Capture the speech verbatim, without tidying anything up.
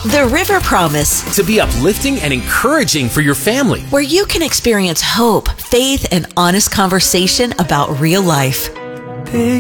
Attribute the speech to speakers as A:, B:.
A: The River Promise,
B: to be uplifting and encouraging for your family.
A: where you can experience hope, faith, and honest conversation about real life.
C: Pick